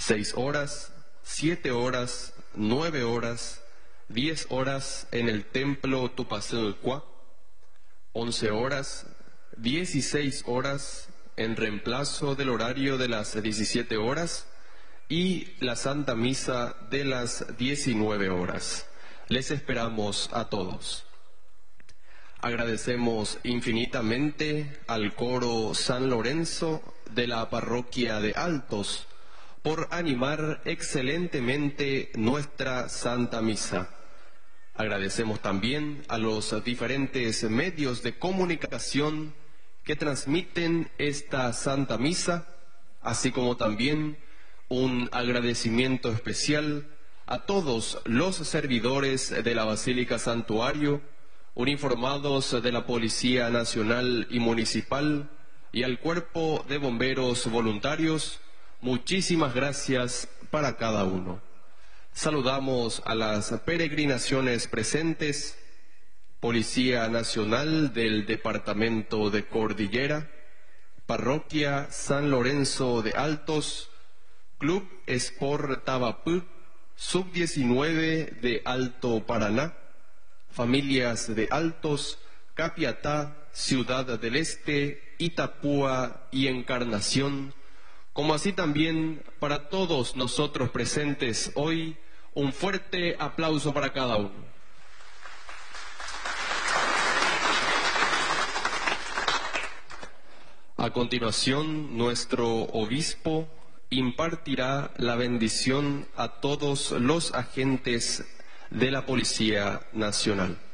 6 horas, 7 horas, 9 horas, 10 horas en el templo Tupacel-Cuá, 11 horas, 16 horas en reemplazo del horario de las 17 horas y la Santa Misa de las 19 horas. Les esperamos a todos. Agradecemos infinitamente al coro San Lorenzo de la parroquia de Altos por animar excelentemente nuestra Santa Misa. Agradecemos también a los diferentes medios de comunicación que transmiten esta Santa Misa, así como también un agradecimiento especial a todos los servidores de la Basílica Santuario, uniformados de la Policía Nacional y Municipal y al Cuerpo de Bomberos Voluntarios. Muchísimas gracias para cada uno. Saludamos a las peregrinaciones presentes, Policía Nacional del Departamento de Cordillera, Parroquia San Lorenzo de Altos, Club Sport Tabapú, Sub-19 de Alto Paraná, familias de Altos, Capiatá, Ciudad del Este, Itapúa y Encarnación, como así también para todos nosotros presentes hoy, un fuerte aplauso para cada uno. A continuación, nuestro obispo impartirá la bendición a todos los agentes de la Policía Nacional.